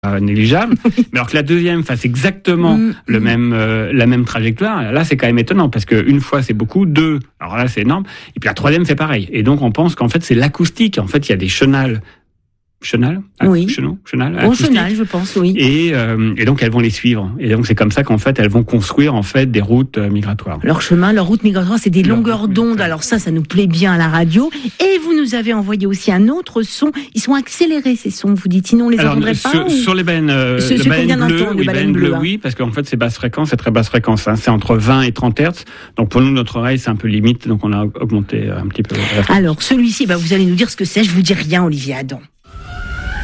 négligeable. Mais alors que la deuxième fasse exactement la même trajectoire, là c'est quand même étonnant parce que une fois c'est beaucoup, deux, alors là c'est énorme, et puis la troisième fait pareil. Et donc on pense qu'en fait c'est l'acoustique. En fait il y a des chenals. Oui. Chenal, je pense, oui. Et donc elles vont les suivre. Et donc c'est comme ça qu'en fait elles vont construire en fait des routes migratoires. Leur route migratoire, c'est des longueurs d'onde. Alors ça nous plaît bien à la radio. Et vous nous avez envoyé aussi un autre son. Ils sont accélérés ces sons. Vous dites, sinon on les entendrait pas. Sur les baleines bleues, oui, parce qu'en fait c'est basse fréquence, c'est très basse fréquence. C'est entre 20 et 30 Hz. Donc pour nous notre oreille c'est un peu limite, donc on a augmenté un petit peu. Alors celui-ci, vous allez nous dire ce que c'est. Je vous dis rien, Olivier Adam.